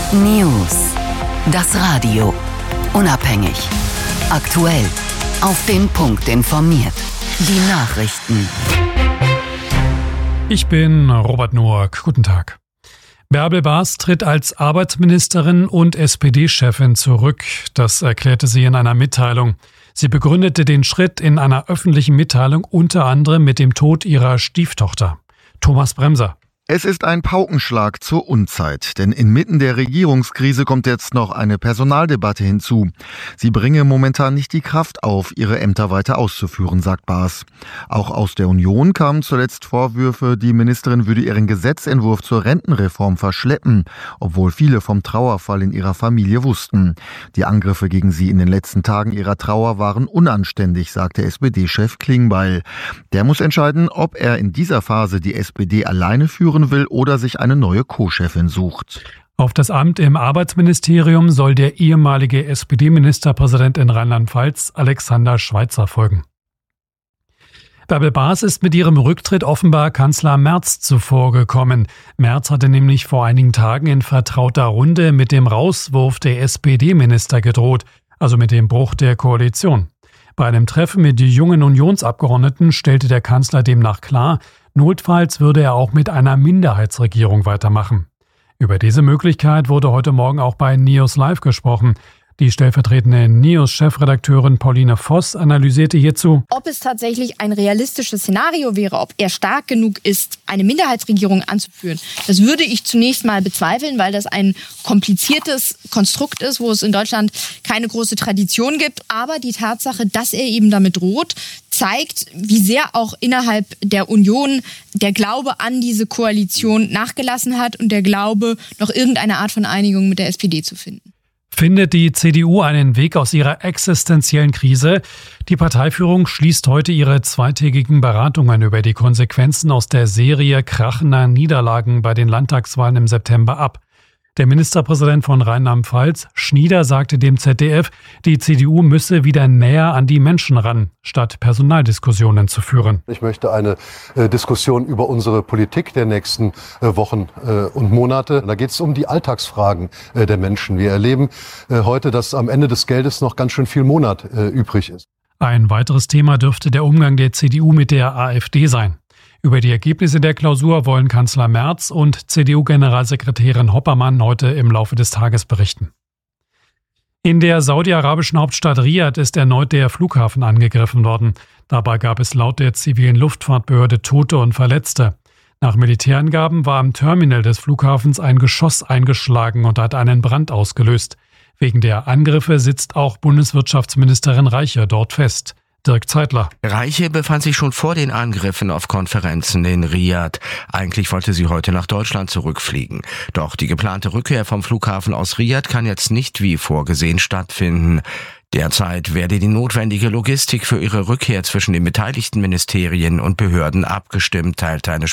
News. Das Radio. Unabhängig. Aktuell. Auf den Punkt informiert. Die Nachrichten. Ich bin Robert Noack. Guten Tag. Bärbel Baas tritt als Arbeitsministerin und SPD-Chefin zurück. Das erklärte sie in einer Mitteilung. Sie begründete den Schritt in einer öffentlichen Mitteilung unter anderem mit dem Tod ihrer Stieftochter. Thomas Bremser. Es ist ein Paukenschlag zur Unzeit, denn inmitten der Regierungskrise kommt jetzt noch eine Personaldebatte hinzu. Sie bringe momentan nicht die Kraft auf, ihre Ämter weiter auszuführen, sagt Baas. Auch aus der Union kamen zuletzt Vorwürfe, die Ministerin würde ihren Gesetzentwurf zur Rentenreform verschleppen, obwohl viele vom Trauerfall in ihrer Familie wussten. Die Angriffe gegen sie in den letzten Tagen ihrer Trauer waren unanständig, sagte SPD-Chef Klingbeil. Der muss entscheiden, ob er in dieser Phase die SPD alleine führen will oder sich eine neue Co-Chefin sucht. Auf das Amt im Arbeitsministerium soll der ehemalige SPD-Ministerpräsident in Rheinland-Pfalz Alexander Schweitzer folgen. Bärbel Baas ist mit ihrem Rücktritt offenbar Kanzler Merz zuvorgekommen. Merz hatte nämlich vor einigen Tagen in vertrauter Runde mit dem Rauswurf der SPD-Minister gedroht, also mit dem Bruch der Koalition. Bei einem Treffen mit jungen Unionsabgeordneten stellte der Kanzler demnach klar, notfalls würde er auch mit einer Minderheitsregierung weitermachen. Über diese Möglichkeit wurde heute Morgen auch bei News Live gesprochen. Die stellvertretende News-Chefredakteurin Pauline Voss analysierte hierzu, ob es tatsächlich ein realistisches Szenario wäre, ob er stark genug ist, eine Minderheitsregierung anzuführen. Das würde ich zunächst mal bezweifeln, weil das ein kompliziertes Konstrukt ist, wo es in Deutschland keine große Tradition gibt. Aber die Tatsache, dass er eben damit droht, zeigt, wie sehr auch innerhalb der Union der Glaube an diese Koalition nachgelassen hat und der Glaube, noch irgendeine Art von Einigung mit der SPD zu finden. Findet die CDU einen Weg aus ihrer existenziellen Krise? Die Parteiführung schließt heute ihre zweitägigen Beratungen über die Konsequenzen aus der Serie krachender Niederlagen bei den Landtagswahlen im September ab. Der Ministerpräsident von Rheinland-Pfalz, Schnieder, sagte dem ZDF, die CDU müsse wieder näher an die Menschen ran, statt Personaldiskussionen zu führen. Ich möchte eine Diskussion über unsere Politik der nächsten Wochen und Monate. Da geht es um die Alltagsfragen der Menschen. Wir erleben heute, dass am Ende des Geldes noch ganz schön viel Monat übrig ist. Ein weiteres Thema dürfte der Umgang der CDU mit der AfD sein. Über die Ergebnisse der Klausur wollen Kanzler Merz und CDU-Generalsekretärin Hoppermann heute im Laufe des Tages berichten. In der saudi-arabischen Hauptstadt Riad ist erneut der Flughafen angegriffen worden. Dabei gab es laut der zivilen Luftfahrtbehörde Tote und Verletzte. Nach Militärangaben war am Terminal des Flughafens ein Geschoss eingeschlagen und hat einen Brand ausgelöst. Wegen der Angriffe sitzt auch Bundeswirtschaftsministerin Reiche dort fest. Dirk Zeitler. Reiche befand sich schon vor den Angriffen auf Konferenzen in Riad. Eigentlich wollte sie heute nach Deutschland zurückfliegen. Doch die geplante Rückkehr vom Flughafen aus Riad kann jetzt nicht wie vorgesehen stattfinden. Derzeit werde die notwendige Logistik für ihre Rückkehr zwischen den beteiligten Ministerien und Behörden abgestimmt, teilte eine